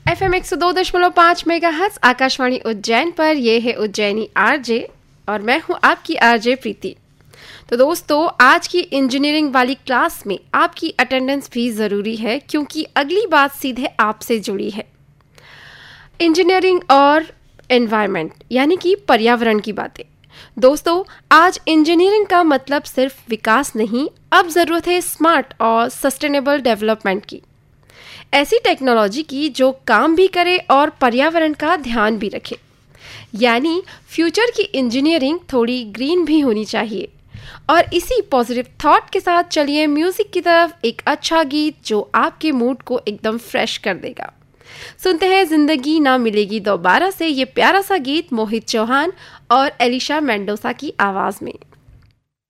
FM 102.5 megahertz Akashvani Ujjain पर यह है उज्जैनी आरजे और मैं हूं आपकी आरजे प्रीति। तो दोस्तों, आज की इंजीनियरिंग वाली क्लास में आपकी अटेंडेंस भी ज़रूरी है क्योंकि अगली बात सीधे आपसे जुड़ी है। इंजीनियरिंग और एनवायरनमेंट यानी कि पर्यावरण की बातें। दोस्तों, आज इंजीनियरिंग का मतलब सिर्फ विकास नहीं, अब ज़रूरत है स्मार्ट और सस्टेनेबल डेवलपमेंट की। ऐसी टेक्नोलॉजी की जो काम भी करे और पर्यावरण का ध्यान भी रखे। यानी फ्यूचर की इंजीनियरिंग थोड़ी ग्रीन भी होनी चाहिए। और इसी पॉजिटिव थॉट के साथ चलिए म्यूजिक की तरफ, एक अच्छा गीत जो आपके मूड को एकदम फ्रेश कर देगा। सुनते हैं जिंदगी ना मिलेगी दोबारा से ये प्यारा सा गीत मोहित चौहान और एलिशा मेंडोसा की आवाज में।